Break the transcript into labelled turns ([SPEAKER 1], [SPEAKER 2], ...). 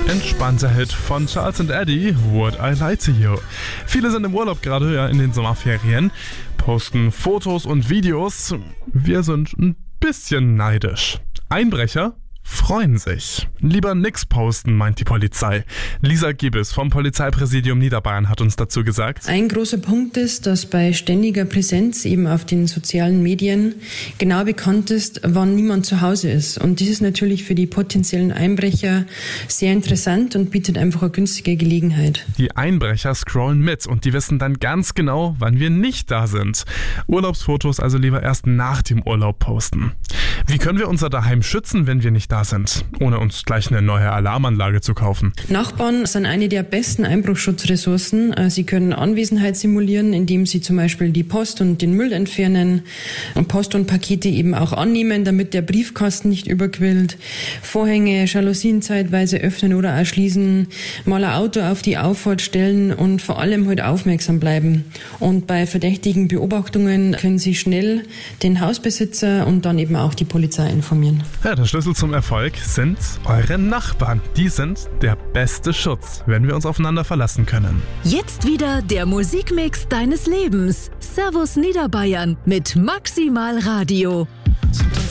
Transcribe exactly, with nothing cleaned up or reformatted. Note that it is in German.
[SPEAKER 1] Entspannter Hit von Charles and Eddie, Would I Lie to You. Viele sind im Urlaub gerade, ja, in den Sommerferien, posten Fotos und Videos. Wir sind ein bisschen neidisch. Einbrecher freuen sich. Lieber nix posten, meint die Polizei. Lisa Giebes vom Polizeipräsidium Niederbayern hat uns dazu gesagt:
[SPEAKER 2] Ein großer Punkt ist, dass bei ständiger Präsenz eben auf den sozialen Medien genau bekannt ist, wann niemand zu Hause ist. Und das ist natürlich für die potenziellen Einbrecher sehr interessant und bietet einfach eine günstige Gelegenheit.
[SPEAKER 1] Die Einbrecher scrollen mit und die wissen dann ganz genau, wann wir nicht da sind. Urlaubsfotos also lieber erst nach dem Urlaub posten. Wie können wir unser Daheim schützen, wenn wir nicht da sind, ohne uns gleich eine neue Alarmanlage zu kaufen?
[SPEAKER 2] Nachbarn sind eine der besten Einbruchsschutzressourcen. Sie können Anwesenheit simulieren, indem sie zum Beispiel die Post und den Müll entfernen und Post und Pakete eben auch annehmen, damit der Briefkasten nicht überquillt. Vorhänge, Jalousien zeitweise öffnen oder auch schließen, mal ein Auto auf die Auffahrt stellen und vor allem halt aufmerksam bleiben. Und bei verdächtigen Beobachtungen können Sie schnell den Hausbesitzer und dann eben auch die Polizei informieren.
[SPEAKER 1] Ja, der Schlüssel zum Erfolg sind eure Nachbarn. Die sind der beste Schutz, wenn wir uns aufeinander verlassen können.
[SPEAKER 3] Jetzt wieder der Musikmix deines Lebens. Servus Niederbayern mit Maximal Radio.